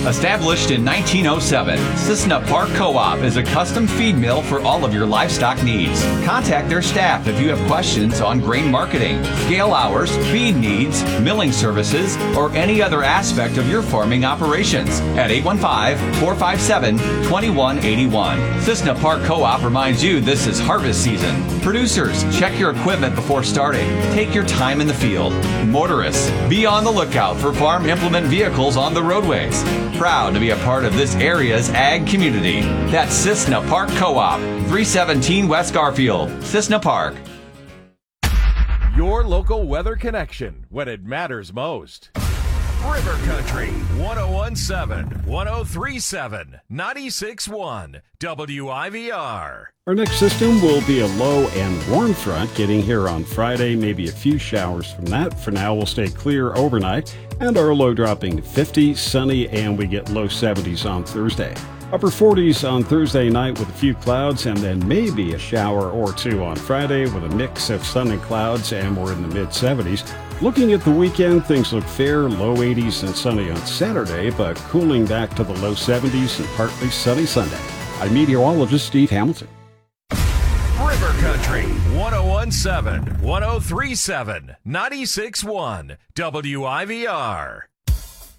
Established in 1907, Cissna Park Co-op is a custom feed mill for all of your livestock needs. Contact their staff if you have questions on grain marketing, scale hours, feed needs, milling services, or any other aspect of your farming operations at 815-457-2181. Cissna Park Co-op reminds you this is harvest season. Producers, check your equipment before starting. Take your time in the field. Motorists, be on the lookout for farm implement vehicles on the roadways. Proud to be a part of this area's ag community. That's Cissna Park Co-op, 317 West Garfield, Cissna Park. Your local weather connection when it matters most. River Country, 1017, 1037, 96.1, WIVR. Our next system will be a low and warm front getting here on Friday, maybe a few showers from that. For now, we'll stay clear overnight, and our low dropping to 50, sunny, and we get low 70s on Thursday. Upper 40s on Thursday night with a few clouds, and then maybe a shower or two on Friday with a mix of sun and clouds, and we're in the mid-70s. Looking at the weekend, things look fair, low 80s and sunny on Saturday, but cooling back to the low 70s and partly sunny Sunday. I'm meteorologist Steve Hamilton. River Country, 1017, 1037, 96.1, WIVR.